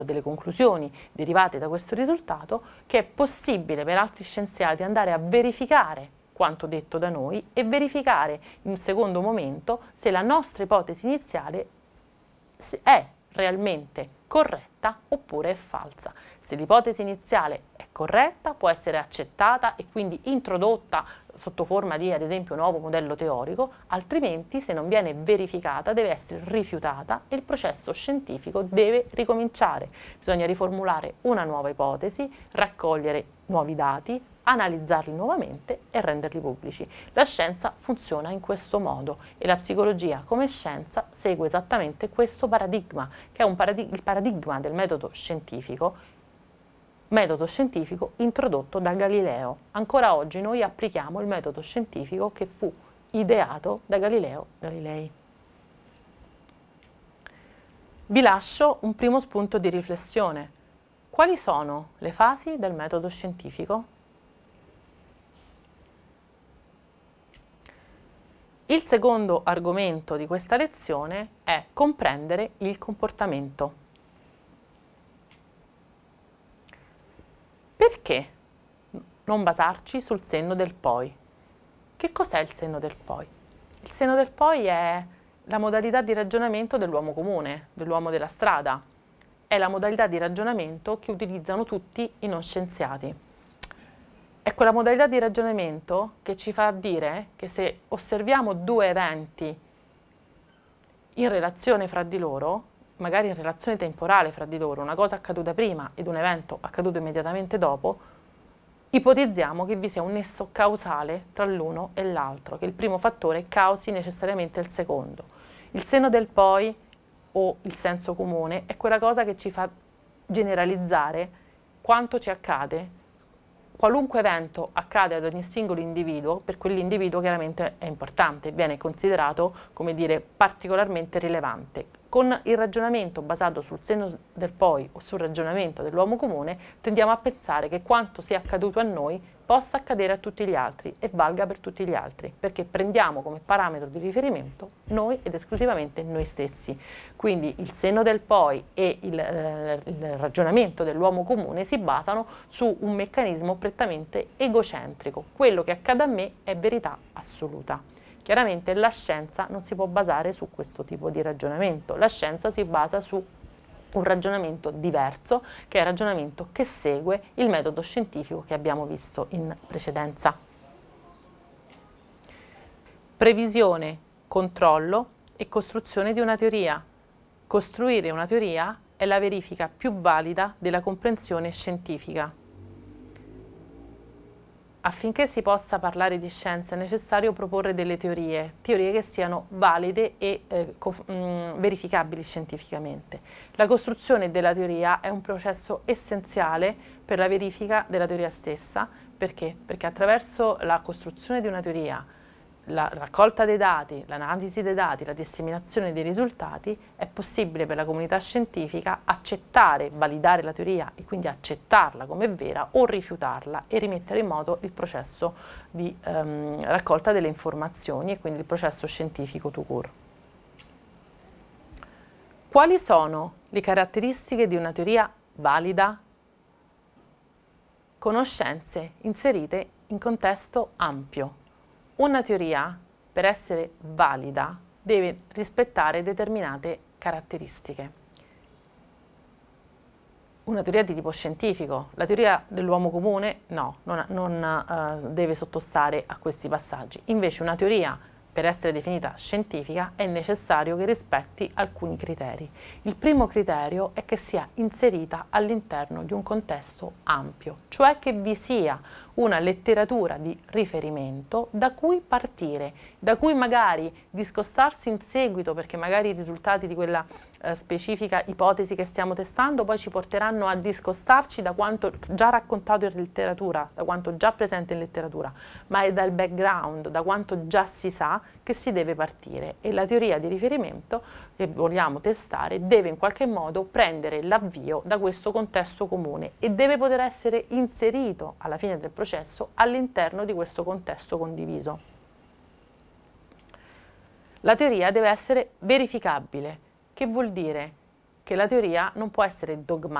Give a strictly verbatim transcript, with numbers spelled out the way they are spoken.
delle conclusioni derivate da questo risultato, che è possibile per altri scienziati andare a verificare quanto detto da noi e verificare in un secondo momento se la nostra ipotesi iniziale è realmente corretta oppure è falsa. Se l'ipotesi iniziale è corretta, può essere accettata e quindi introdotta sotto forma di, ad esempio, nuovo modello teorico, altrimenti, se non viene verificata, deve essere rifiutata e il processo scientifico deve ricominciare. Bisogna riformulare una nuova ipotesi, raccogliere nuovi dati, analizzarli nuovamente e renderli pubblici. La scienza funziona in questo modo e la psicologia come scienza segue esattamente questo paradigma, che è un paradig- il paradigma del metodo scientifico, metodo scientifico introdotto da Galileo. Ancora oggi noi applichiamo il metodo scientifico che fu ideato da Galileo Galilei. Vi lascio un primo spunto di riflessione. Quali sono le fasi del metodo scientifico? Il secondo argomento di questa lezione è comprendere il comportamento. Perché non basarci sul senno del poi? Che cos'è il senno del poi? Il senno del poi è la modalità di ragionamento dell'uomo comune, dell'uomo della strada. È la modalità di ragionamento che utilizzano tutti i non scienziati. È quella modalità di ragionamento che ci fa dire che se osserviamo due eventi in relazione fra di loro, magari in relazione temporale fra di loro, una cosa accaduta prima ed un evento accaduto immediatamente dopo, ipotizziamo che vi sia un nesso causale tra l'uno e l'altro, che il primo fattore causi necessariamente il secondo. Il senno del poi o il senso comune è quella cosa che ci fa generalizzare quanto ci accade. Qualunque evento accade ad ogni singolo individuo, per quell'individuo chiaramente è importante, viene considerato, come dire, particolarmente rilevante. Con il ragionamento basato sul senno del poi o sul ragionamento dell'uomo comune, tendiamo a pensare che quanto sia accaduto a noi possa accadere a tutti gli altri e valga per tutti gli altri, perché prendiamo come parametro di riferimento noi ed esclusivamente noi stessi. Quindi il senno del poi e il, eh, il ragionamento dell'uomo comune si basano su un meccanismo prettamente egocentrico. Quello che accade a me è verità assoluta. Chiaramente la scienza non si può basare su questo tipo di ragionamento, la scienza si basa su un ragionamento diverso, che è il ragionamento che segue il metodo scientifico che abbiamo visto in precedenza. Previsione, controllo e costruzione di una teoria. Costruire una teoria è la verifica più valida della comprensione scientifica. Affinché si possa parlare di scienza è necessario proporre delle teorie, teorie che siano valide e eh, mh, verificabili scientificamente. La costruzione della teoria è un processo essenziale per la verifica della teoria stessa. Perché? Perché attraverso la costruzione di una teoria, la raccolta dei dati, l'analisi dei dati, la disseminazione dei risultati, è possibile per la comunità scientifica accettare, validare la teoria e quindi accettarla come vera o rifiutarla e rimettere in moto il processo di ehm, raccolta delle informazioni e quindi il processo scientifico tout court. Quali sono le caratteristiche di una teoria valida? Conoscenze inserite in contesto ampio. Una teoria, per essere valida, deve rispettare determinate caratteristiche. Una teoria di tipo scientifico, la teoria dell'uomo comune no, non, non uh, deve sottostare a questi passaggi. Invece una teoria, per essere definita scientifica, è necessario che rispetti alcuni criteri. Il primo criterio è che sia inserita all'interno di un contesto ampio, cioè che vi sia una letteratura di riferimento da cui partire, da cui magari discostarsi in seguito, perché magari i risultati di quella eh, specifica ipotesi che stiamo testando poi ci porteranno a discostarci da quanto già raccontato in letteratura, da quanto già presente in letteratura, ma è dal background, da quanto già si sa che si deve partire, e la teoria di riferimento che vogliamo testare deve in qualche modo prendere l'avvio da questo contesto comune e deve poter essere inserito alla fine del processo all'interno di questo contesto condiviso. La teoria deve essere verificabile. Che vuol dire? che la teoria non può essere dogmatica.